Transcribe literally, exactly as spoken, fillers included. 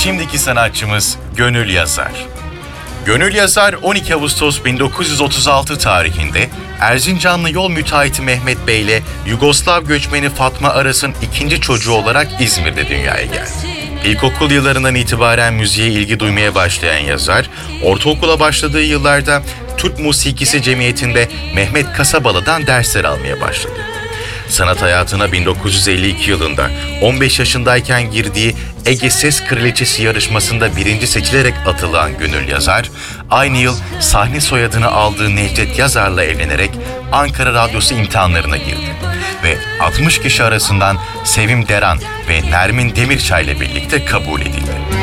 şimdiki sanatçımız Gönül Yazar. Gönül Yazar on iki Ağustos bin dokuz yüz otuz altı tarihinde Erzincanlı yol müteahhiti Mehmet Bey ile Yugoslav göçmeni Fatma Aras'ın ikinci çocuğu olarak İzmir'de dünyaya geldi. İlkokul yıllarından itibaren müziğe ilgi duymaya başlayan yazar, ortaokula başladığı yıllarda Türk Musikisi Cemiyeti'nde Mehmet Kasabalı'dan dersler almaya başladı. Sanat hayatına bin dokuz yüz elli iki yılında on beş yaşındayken girdiği Ege Ses Kraliçesi yarışmasında birinci seçilerek atılan Gönül Yazar, aynı yıl sahne soyadını aldığı Necdet Yazar'la evlenerek Ankara Radyosu imtihanlarına girdi ve altmış kişi arasından Sevim Deran ve Nermin Demirçay ile birlikte kabul edildi.